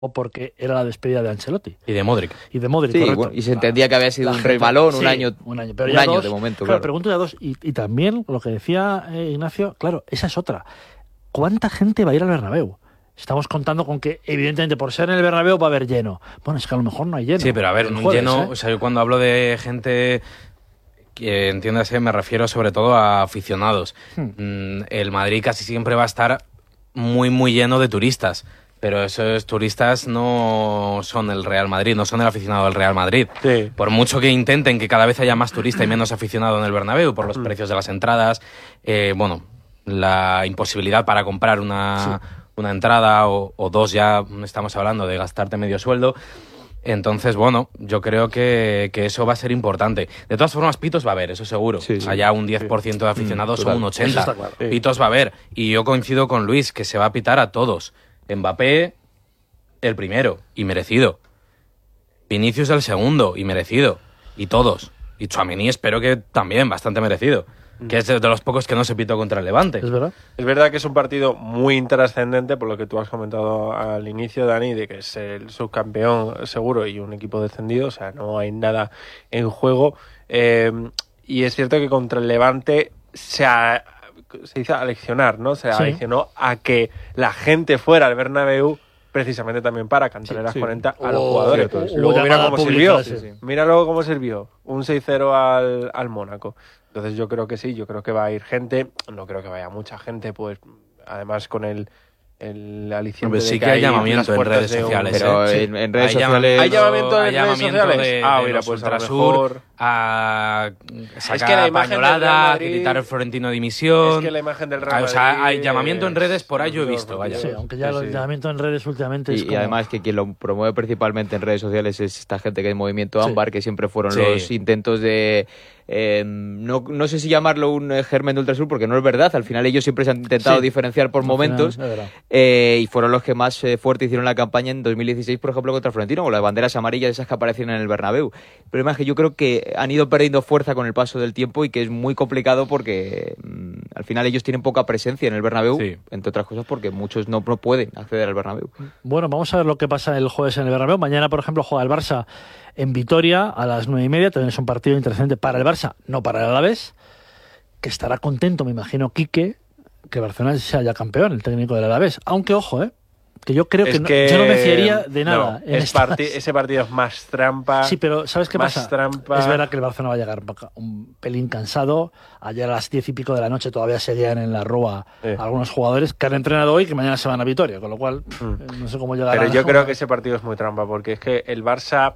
o porque era la despedida de Ancelotti. Y de Modric. Y de Modric, Sí, correcto. bueno, y se entendía que había sido un resbalón, un año, Pero un ya año dos, de momento, claro. claro. Pregunto ya dos. Y también lo que decía Ignacio, claro, esa es otra. ¿Cuánta gente va a ir al Bernabéu? Estamos contando con que, evidentemente, por ser en el Bernabéu va a haber lleno. Bueno, es que a lo mejor no hay lleno. Sí, pero a ver, El un jueves, lleno... O sea, yo cuando hablo de gente... que entiéndase, me refiero sobre todo a aficionados. El Madrid casi siempre va a estar muy, muy lleno de turistas. Pero esos turistas no son el Real Madrid, no son el aficionado del Real Madrid. Sí. Por mucho que intenten que cada vez haya más turista y menos aficionado en el Bernabéu, por los precios de las entradas, bueno, la imposibilidad para comprar una entrada o dos, ya estamos hablando de gastarte medio sueldo. Entonces, bueno, yo creo que eso va a ser importante. De todas formas, pitos va a haber, eso seguro. Sí, O sea, ya un 10% de aficionados total. o un 80%. Eso está claro. Sí. Pitos va a haber. Y yo coincido con Luis, que se va a pitar a todos. Mbappé, el primero, y merecido. Vinicius, el segundo, y merecido. Y todos. Y Tchouaméni espero que también, bastante merecido. Que es de los pocos que no se pitó contra el Levante. ¿Es verdad? Es verdad que es un partido muy intrascendente, por lo que tú has comentado al inicio, Dani, de que es el subcampeón seguro y un equipo descendido, o sea, no hay nada en juego. Y es cierto que contra el Levante se hizo aleccionar, ¿no? Se Sí. aleccionó a que la gente fuera al Bernabéu precisamente también para cantarle las 40 a los jugadores. cierto, Luego mira llamada cómo pública, sirvió. sí. Mira luego cómo sirvió. Un 6-0 al Mónaco. Entonces yo creo que sí, yo creo que va a ir gente. No creo que vaya mucha gente, pues además con el aliciente Hombre, de sí que que hay hay llamamiento las en puertas redes de un- sociales, Pero Sí. en redes Hay sociales... ¿Hay llamamiento en hay redes llamamiento sociales? de Mira, los pues a lo Ultrasur mejor... a sacar Es que la imagen del Real pañolada, a Madrid- criticar el Florentino de dimisión. Es que la imagen del Real O sea, Madrid hay llamamiento en redes, por ahí yo he es- visto, vaya. Sí, aunque ya el llamamiento en redes últimamente es Y como... además que quien lo promueve principalmente en redes sociales es esta gente que es Movimiento Sí. Ámbar, que siempre fueron Sí. los intentos de... no sé si llamarlo un germen de Ultrasur, porque no es verdad. Al final ellos siempre se han intentado Sí. diferenciar por Al momentos. final, es verdad. Y fueron los que más fuerte hicieron la campaña en 2016, por ejemplo, contra Florentino, con las banderas amarillas esas que aparecieron en el Bernabéu. El problema es que yo creo que han ido perdiendo fuerza con el paso del tiempo y que es muy complicado porque al final ellos tienen poca presencia en el Bernabéu, Sí. entre otras cosas porque muchos no pueden acceder al Bernabéu. Bueno, vamos a ver lo que pasa el jueves en el Bernabéu. Mañana, por ejemplo, juega el Barça en Vitoria a las 9:30. También es un partido interesante para el Barça, no para el Alavés, que estará contento, me imagino, Quique, que Barcelona sea ya campeón, el técnico del Alavés. Aunque, ojo, que yo creo que yo no me fiaría de nada. No, en estas- ese partido es más trampa. Sí, pero ¿sabes qué más pasa? trampa. Es verdad que el Barcelona va a llegar un pelín cansado. Ayer a las 10 y pico de la noche todavía seguían en la Rúa algunos jugadores que han entrenado hoy y que mañana se van a Vitoria, con lo cual no sé cómo llegar. Pero yo creo que ese partido es muy trampa, porque es que el Barça...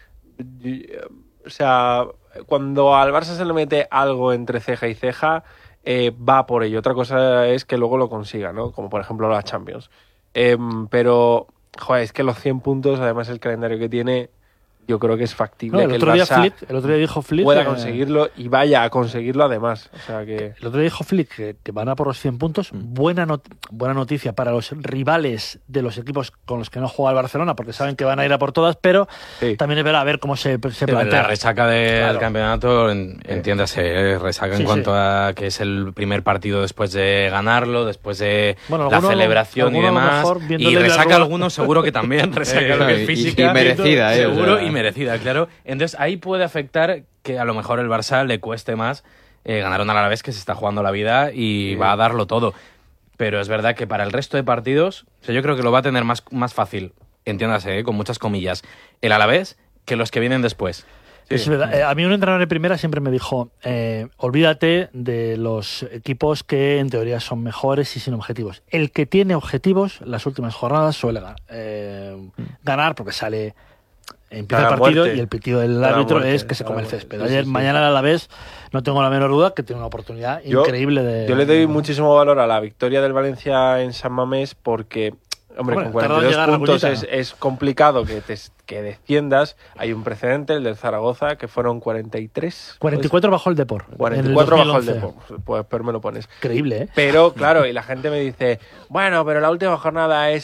O sea, cuando al Barça se le mete algo entre ceja y ceja, va por ello. Otra cosa es que luego lo consiga, ¿no? Como por ejemplo la Champions. Pero, joder, es que los 100 puntos, además el calendario que tiene, yo creo que es factible el que otro el día Barça el otro día dijo Flick pueda conseguirlo y vaya a conseguirlo además. O sea que... El otro día dijo Flick que van a por los 100 puntos. Buena noticia para los rivales de los equipos con los que no juega el Barcelona, porque saben que van a ir a por todas, pero Sí. también es ver a ver cómo se plantea. La resaca del Claro. campeonato, entiéndase, resaca Sí, en cuanto sí. a que es el primer partido después de ganarlo, después de Bueno, la alguno- celebración y alguno a lo demás. mejor viéndole Y la resaca Rúa. algunos seguro que también, resaca lo que es y física. merecida, seguro, o sea. y merecida, claro. Entonces ahí puede afectar que a lo mejor el Barça le cueste más ganar un Alavés que se está jugando la vida y va a darlo todo. Pero es verdad que para el resto de partidos, o sea, yo creo que lo va a tener más fácil, entiéndase, con muchas comillas, el Alavés que los que vienen después. Es verdad. A mí un entrenador de primera siempre me dijo, olvídate de los equipos que en teoría son mejores y sin objetivos. El que tiene objetivos, las últimas jornadas suele ganar porque empieza Gana el partido muerte. y el pitido del Gana árbitro muerte, es que se come el gana césped. muerte. Ayer, Sí, sí, mañana a la vez, no tengo la menor duda que tiene una oportunidad increíble de... Yo le doy muchísimo valor a la victoria del Valencia en San Mamés porque, hombre, Bueno, con tardó en 42 llegar la puntos cuñita. es complicado que desciendas. Hay un precedente, el del Zaragoza, que fueron 43. 44 bajo el Depor. 44 bajo el 2011. Depor. Pues pero me lo pones. Increíble, ¿eh? Pero, claro, y la gente me dice, bueno, pero la última jornada es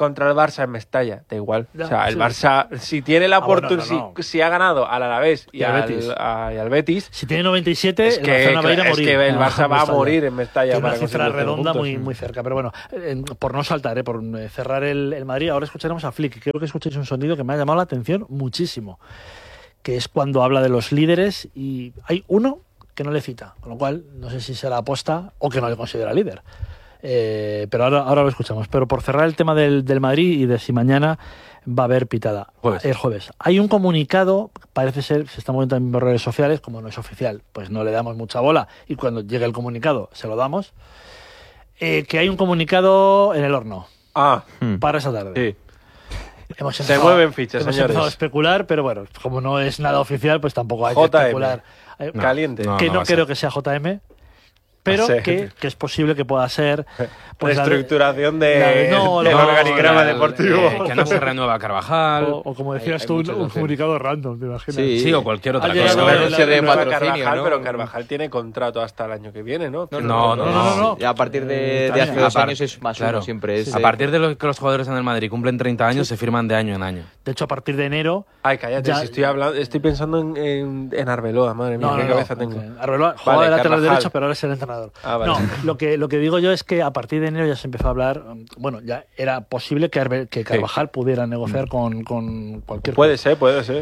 contra el Barça en Mestalla, da igual. Ya, o sea, el sí. Barça, si tiene la bueno, oportunidad, no. si ha ganado al Alavés y al al Betis. y al Betis, Si tiene 97, es el Barcelona va a ir a es morir. que el Barça va a Mestalla. morir en Mestalla. Tiene una para cifra conseguir los redonda puntos. muy cerca. Pero bueno, por no saltar, por cerrar el Madrid, ahora escucharemos a Flick. Quiero que escuchéis un sonido que me ha llamado la atención muchísimo, que es cuando habla de los líderes y hay uno que no le cita, con lo cual no sé si será aposta o que no le considera líder. Pero ahora lo escuchamos. Pero por cerrar el tema del Madrid y de si mañana va a haber pitada. Jueves. El jueves. Hay un comunicado, parece ser, se está moviendo en redes sociales, como no es oficial, pues no le damos mucha bola y cuando llegue el comunicado se lo damos, que hay un comunicado en el horno Ah, para esa tarde. sí. Hemos Se mueven fichas, hemos señores. empezado a especular, pero bueno, como no es nada oficial, pues tampoco hay que JM. especular. Caliente. No, Que no no va a ser. creo que sea JM, pero Va a ser. que es posible que pueda ser pues, la de- Reestructuración la de- no, del no, organigrama el- deportivo. que no se renueva Carvajal. o como decías hay tú, muchas un opciones. comunicado random, ¿te imaginas? Sí. Sí, o cualquier otra Ha llegado cosa. Una la- renuncia de Nueva patrocinio, Carvajal, ¿no? pero Carvajal tiene contrato hasta el año que viene, ¿no? No. Ya a partir de También. hace 2 Aparte- años es más claro. uno, siempre es. A partir de que los jugadores en el Madrid cumplen 30 años, se firman de año en año. De hecho, a partir de enero... Ay, cállate, Ya- si estoy pensando en Arbeloa, madre mía, qué cabeza tengo. Arbeloa juega Vale, de lateral Carvajal. derecho, pero ahora es el entrenador. Ah, vale. No, lo que digo yo es que a partir de enero ya se empezó a hablar, bueno, ya era posible que Carvajal pudiera negociar con cualquier Puede ser.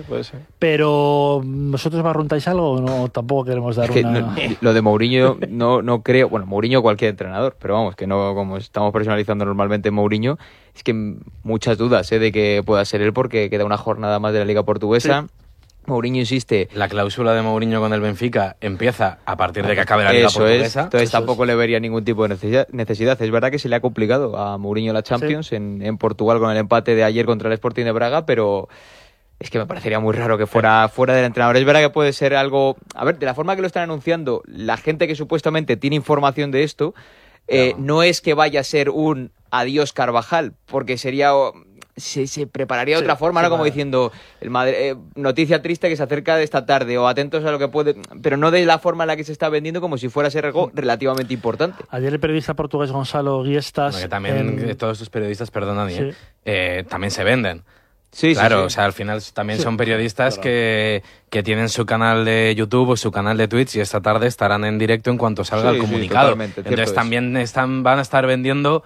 Pero ¿vosotros barruntáis algo o no? Tampoco queremos dar Es que una... lo de Mourinho no creo, bueno, Mourinho cualquier entrenador, pero vamos, que no como estamos personalizando normalmente Mourinho, es que muchas dudas de que pueda ser él porque queda una jornada más de la Liga Portuguesa. Mourinho insiste. La cláusula de Mourinho con el Benfica empieza a partir de que acabe la Liga Eso es, Portuguesa. entonces Eso tampoco le vería ningún tipo de necesidad. Es verdad que se le ha complicado a Mourinho la Champions en Portugal con el empate de ayer contra el Sporting de Braga, pero es que me parecería muy raro que fuera fuera del entrenador. Es verdad que puede ser algo... A ver, de la forma que lo están anunciando, la gente que supuestamente tiene información de esto, no es que vaya a ser un adiós Carvajal, porque sería... Se prepararía de otra forma, ¿no? Como diciendo, noticia triste que se acerca de esta tarde, o atentos a lo que puede... Pero no de la forma en la que se está vendiendo, como si fuera a ser algo relativamente importante. Ayer el periodista portugués Gonzalo Guiestas... Bueno, que también todos estos periodistas, perdona, Sí. también se venden. Sí, Claro, sí. o sea, al final también Sí, son periodistas claro. que tienen su canal de YouTube o su canal de Twitch y esta tarde estarán en directo en cuanto salga Sí, el sí, comunicado. totalmente, cierto Entonces es. también van a estar vendiendo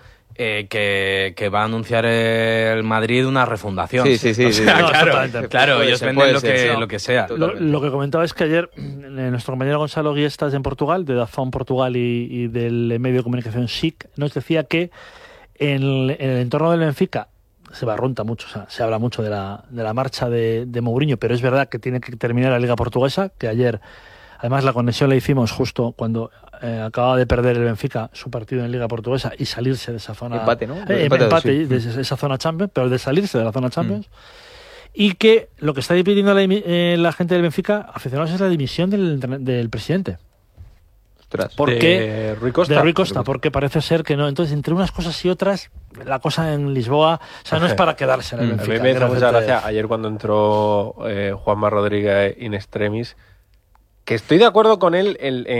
que va a anunciar el Madrid una refundación. Sí, sí, sí, O sí. sea, No, claro, totalmente. claro, Puede ellos ser, venden puede ser, sí. lo que sea. Lo que comentaba es que ayer nuestro compañero Gonzalo Guiestas en Portugal, de DAZN Portugal y del medio de comunicación SIC, nos decía que en el entorno del Benfica se barrunta mucho, o sea, se habla mucho de la marcha de Mourinho, pero es verdad que tiene que terminar la Liga Portuguesa, que ayer, además la conexión la hicimos justo cuando acababa de perder el Benfica su partido en Liga Portuguesa y salirse de esa zona... Empate, ¿no? Empate sí. de esa zona Champions, pero de salirse de la zona Champions. Y que lo que está pidiendo la gente del Benfica, aficionados, es la dimisión del presidente. Ostras. Porque De Rui Costa. de Rui Costa, porque parece ser que no. Entonces, entre unas cosas y otras, la cosa en Lisboa, o sea, no es para quedarse en el A Benfica. mí me hizo que mucha la gente- gracia ayer cuando entró Juanma Rodríguez in extremis, que estoy de acuerdo con él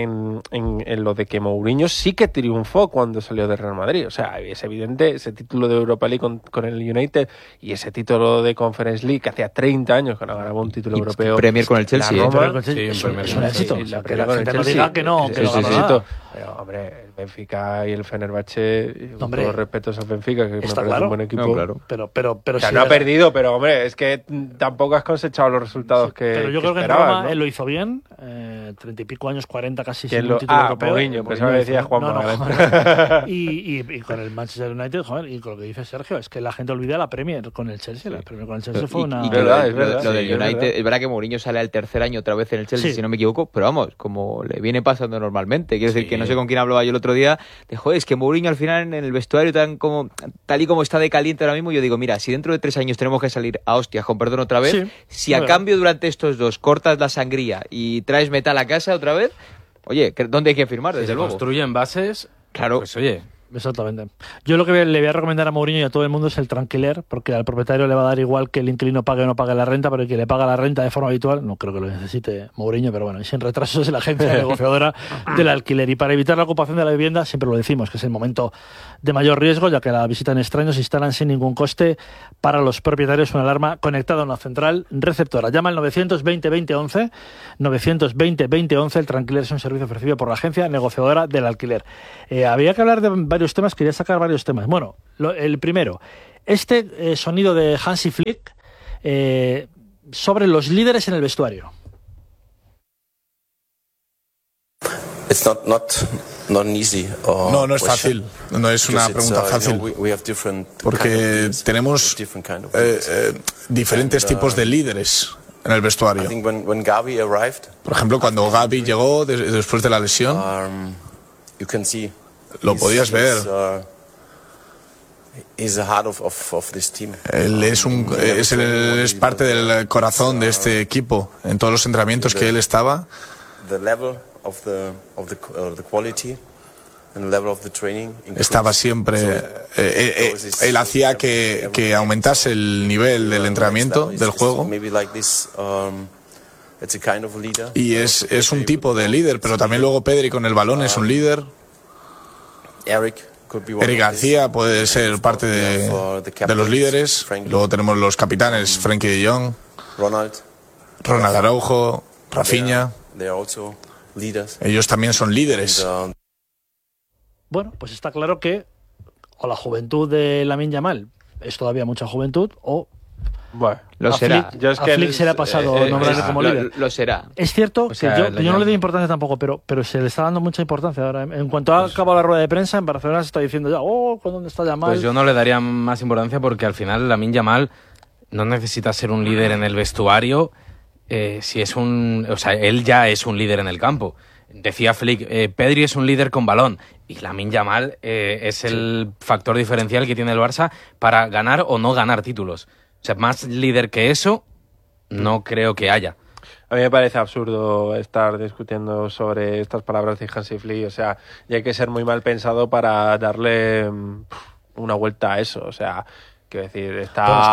en lo de que Mourinho sí que triunfó cuando salió de Real Madrid. O sea, es evidente ese título de Europa League con el United y ese título de Conference League que hacía 30 años que no ganaba un título Y europeo. Premier con el Chelsea, La Roma, Pero Sí, es, en un- Premier es un League. éxito. Sí, O sea, la que Premier la con gente el no Chelsea. diga que no, que Sí, no sí, ganó sí, nada. Pero, hombre, el Benfica y el Fenerbahce, con Hombre, todos los respetos al Benfica, que me está parece claro. un buen equipo. No, claro. Pero O sea, sí no ha era- perdido, pero hombre, es que tampoco has cosechado los resultados que Pero yo que creo que en esperabas, Roma ¿no? él lo hizo bien, 30 y pico años, 40 casi ¿Quién sin lo- un título europeo. Mourinho, pensaba que decía Juan No, no, Magdalena. joder. y con el Manchester United, joder, y con lo que dice Sergio, es que la gente olvida la Premier con el Chelsea. La Premier con el Chelsea fue una... Y que Verdad, lo, es verdad, lo sí, del es United, verdad. es verdad que Mourinho sale al tercer año otra vez en el Chelsea, Sí. si no me equivoco, pero vamos, como le viene pasando normalmente. Quiero decir Sí. que no sé con quién hablaba yo el otro día, de joder, es que Mourinho al final en el vestuario tal y como está de caliente ahora mismo, yo digo, mira, si dentro de 3 años tenemos que salir a hostias, con perdón otra vez, Sí, si a verdad. cambio durante estos 2 cortas la sangría y traes metal a casa otra vez, oye, ¿dónde hay que firmar? Si Desde se luego. construyen bases, Claro. pues oye, Exactamente. Yo lo que le voy a recomendar a Mourinho y a todo el mundo es el tranquiler, porque al propietario le va a dar igual que el inquilino pague o no pague la renta, pero el que le paga la renta de forma habitual, no creo que lo necesite Mourinho, pero bueno, y sin retrasos es la agencia negociadora del alquiler. Y para evitar la ocupación de la vivienda, siempre lo decimos, que es el momento de mayor riesgo, ya que la visitan extraños, instalan sin ningún coste para los propietarios una alarma conectada a una central receptora. Llama al 920-2011, 920-2011, el tranquiler es un servicio ofrecido por la agencia negociadora del alquiler. Había que hablar de varios temas, quería sacar varios temas. Bueno, el primero, sonido de Hansi Flick sobre los líderes en el vestuario. It's not easy. No es fácil. No es una pregunta fácil. Porque tenemos diferentes tipos de líderes en el vestuario. Por ejemplo, cuando Gavi llegó después de la lesión, lo podías ver. Él es parte del corazón de este equipo. En todos los entrenamientos que él estaba, estaba siempre. Él hacía que aumentase el nivel del entrenamiento, del juego. Y es un tipo de líder, pero también luego Pedri con el balón es un líder. Eric García puede ser parte de los líderes. Luego tenemos los capitanes, Frenkie de Jong, Ronald Araujo, Rafinha. Ellos también son líderes. Bueno, pues está claro que o la juventud de Lamine Yamal es todavía mucha juventud, o bueno, lo será. A Flick se le ha pasado nombrarle como líder. Lo será. Es cierto que yo no le doy importancia tampoco, pero se le está dando mucha importancia ahora. En cuanto ha acabado la rueda de prensa, en Barcelona se está diciendo ya, ¿dónde está Yamal? Pues yo no le daría más importancia porque al final Lamine Yamal no necesita ser un líder en el vestuario. Si es él ya es un líder en el campo. Decía Flick, Pedri es un líder con balón y Lamine Yamal es el factor diferencial que tiene el Barça para ganar o no ganar títulos. O sea, más líder que eso no creo que haya. A mí me parece absurdo estar discutiendo sobre estas palabras de Hansi Flick. O sea, y hay que ser muy mal pensado para darle una vuelta a eso. O sea, quiero decir,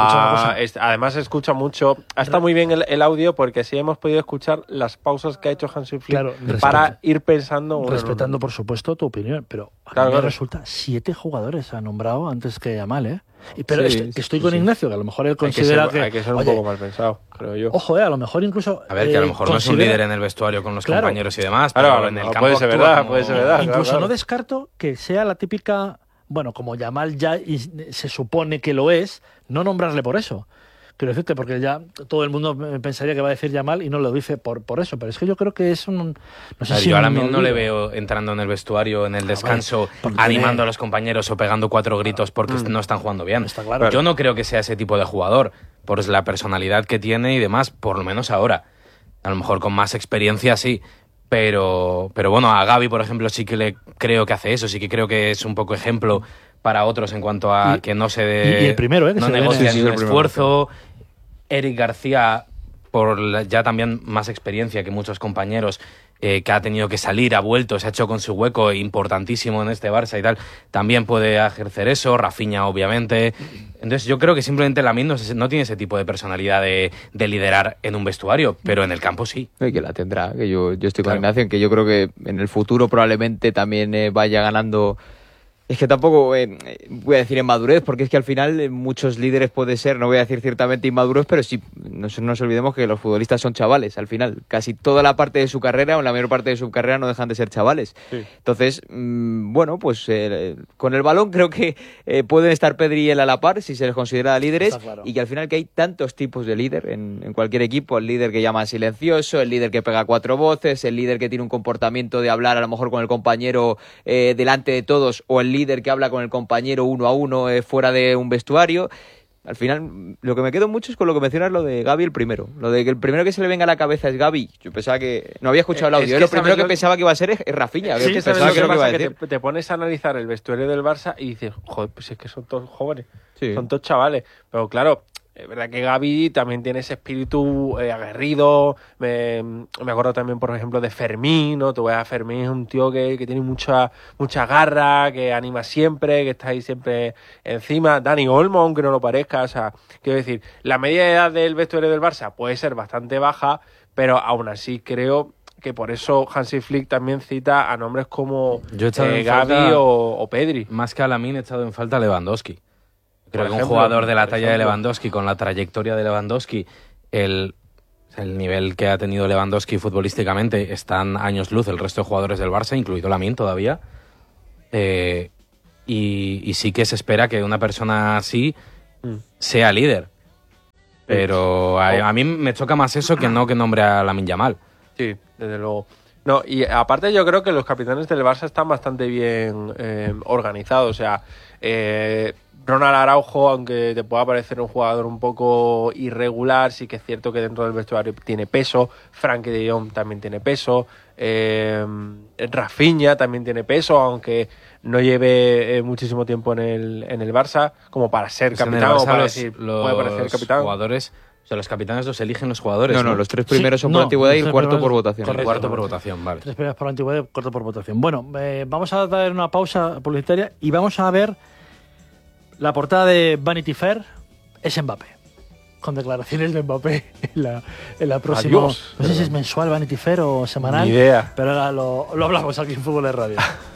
además escucha mucho. Está muy bien el audio porque sí hemos podido escuchar las pausas que ha hecho Hansi Flick para ir pensando. Respetando, por supuesto, tu opinión, pero a mí me resulta 7 jugadores ha nombrado antes que Yamal, ¿eh? Pero es que estoy con Ignacio, que a lo mejor él considera hay que ser un poco mal pensado, creo yo. Ojo, a lo mejor incluso... A ver, que a lo mejor no es un líder en el vestuario con los compañeros y demás, pero en el campo puede ser verdad. Incluso no descarto que sea la típica... Bueno, como Yamal ya se supone que lo es, no nombrarle por eso. Quiero decirte, porque ya todo el mundo pensaría que va a decir Yamal y no lo dice por eso. Pero es que yo creo que es un... No sé si yo ahora mismo no le veo entrando en el vestuario, en el descanso, animando a los compañeros o pegando 4 gritos porque no están jugando bien. Está claro. Yo no creo que sea ese tipo de jugador, por la personalidad que tiene y demás, por lo menos ahora. A lo mejor con más experiencia sí. Pero bueno, a Gavi, por ejemplo, sí que creo que hace eso, sí que creo que es un poco ejemplo para otros en cuanto a que no se y el primero, no negocian el esfuerzo. Eric García, por ya también más experiencia que muchos compañeros, que ha tenido que salir, ha vuelto, se ha hecho con su hueco importantísimo en este Barça y tal, también puede ejercer eso. Rafinha, obviamente. Entonces yo creo que simplemente Lamine no tiene ese tipo de personalidad de liderar en un vestuario, pero en el campo sí. Y que la tendrá, que yo estoy con Ignacio, en que yo creo que en el futuro probablemente también vaya ganando. Es que tampoco voy a decir en madurez, porque es que al final muchos líderes puede ser, no voy a decir ciertamente inmaduros, pero sí, no nos olvidemos que los futbolistas son chavales, al final. Casi toda la parte de su carrera, o la mayor parte de su carrera, no dejan de ser chavales. Sí. Entonces, bueno, pues con el balón creo que pueden estar Pedri y él a la par, si se les considera líderes, claro. Y que al final que hay tantos tipos de líder en cualquier equipo, el líder que llama silencioso, el líder que pega 4 voces, el líder que tiene un comportamiento de hablar a lo mejor con el compañero delante de todos, o el líder que habla con el compañero 1 a 1 fuera de un vestuario. Al final, lo que me quedo mucho es con lo que mencionas, lo de Gavi el primero. Lo de que el primero que se le venga a la cabeza es Gavi. Yo pensaba que... No había escuchado el audio. Lo primero que pensaba que iba a ser es Rafinha. Sí, pensaba que iba a decir. Te pones a analizar el vestuario del Barça y dices, joder, pues es que son todos jóvenes. Sí. Son todos chavales. Pero claro, Es verdad que Gavi también tiene ese espíritu aguerrido. Me acuerdo también, por ejemplo, de Fermín, ¿no? Tú ves a Fermín, es un tío que tiene mucha garra, que anima siempre, que está ahí siempre encima. Dani Olmo, aunque no lo parezca. O sea, quiero decir, la media de edad del vestuario del Barça puede ser bastante baja, pero aún así creo que por eso Hansi Flick también cita a nombres como Gavi o Pedri. Más que a Lamine, he echado en falta a Lewandowski. Creo que un jugador de la talla de Lewandowski, con la trayectoria de Lewandowski, el nivel que ha tenido Lewandowski futbolísticamente, están años luz el resto de jugadores del Barça, incluido Lamine todavía. Y sí que se espera que una persona así sea líder. Pero a mí me choca más eso que nombre a Lamine Yamal. Sí, desde luego. No, y aparte yo creo que los capitanes del Barça están bastante bien organizados. O sea, Ronald Araujo, aunque te pueda parecer un jugador un poco irregular, sí que es cierto que dentro del vestuario tiene peso. Frenkie de Jong también tiene peso. Rafinha también tiene peso, aunque no lleve muchísimo tiempo en el Barça, como para ser capitán o para decir, puede parecer capitán. Jugadores, o sea, los capitanes los eligen los jugadores. No, los 3 primeros son por antigüedad y el cuarto por votación. El cuarto por votación, vale. 3 primeros por antigüedad y el cuarto por votación. Bueno, vamos a dar una pausa publicitaria y vamos a ver la portada de Vanity Fair. Es Mbappé, con declaraciones de Mbappé en la próxima. Adiós. No sé si es mensual Vanity Fair o semanal. Ni idea. Pero ahora lo hablamos aquí en Fútbol de Radio.